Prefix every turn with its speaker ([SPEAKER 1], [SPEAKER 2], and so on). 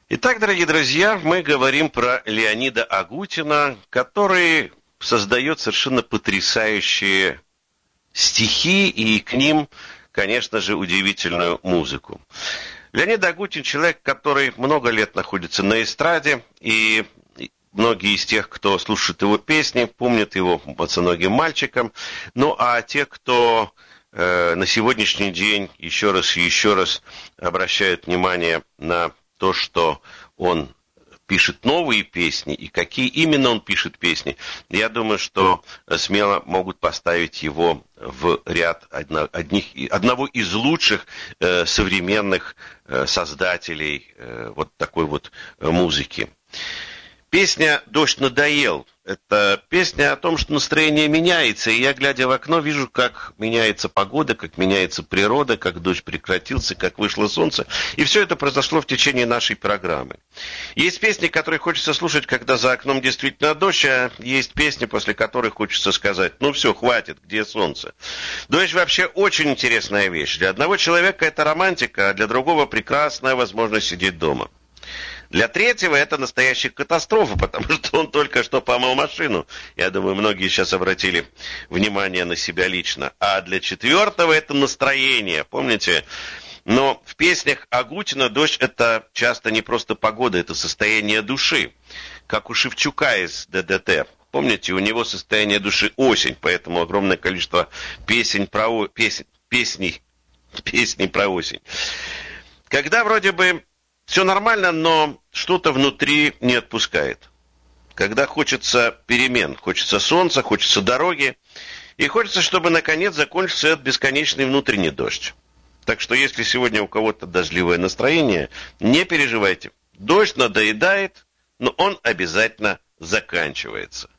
[SPEAKER 1] Итак, дорогие друзья, мы говорим про Леонида Агутина, который создает совершенно потрясающие стихи и к ним, конечно же, удивительную музыку. Леонид Агутин — человек, который много лет находится на эстраде, и многие из тех, кто слушает его песни, помнят его пацаногим мальчиком. Ну, а те, кто на сегодняшний день еще раз и еще раз обращают внимание на то, что он пишет новые песни, и какие именно он пишет песни, я думаю, что смело могут поставить его в ряд одного из лучших современных создателей вот такой вот музыки. Песня «Дождь надоел» — это песня о том, что настроение меняется, и я, глядя в окно, вижу, как меняется погода, как меняется природа, как дождь прекратился, как вышло солнце, и все это произошло в течение нашей программы. Есть песни, которые хочется слушать, когда за окном действительно дождь, а есть песни, после которых хочется сказать: ну все, хватит, где солнце? Дождь вообще очень интересная вещь. Для одного человека это романтика, а для другого прекрасная возможность сидеть дома. Для третьего это настоящая катастрофа, потому что он только что помыл машину. Я думаю, многие сейчас обратили внимание на себя лично. А для четвертого это настроение. Помните? Но в песнях Агутина дождь — это часто не просто погода, это состояние души. Как у Шевчука из ДДТ. Помните, у него состояние души осень, поэтому огромное количество песней про осень. Когда вроде бы все нормально, но что-то внутри не отпускает. Когда хочется перемен, хочется солнца, хочется дороги, и хочется, чтобы наконец закончился этот бесконечный внутренний дождь. Так что если сегодня у кого-то дождливое настроение, не переживайте. Дождь надоедает, но он обязательно заканчивается.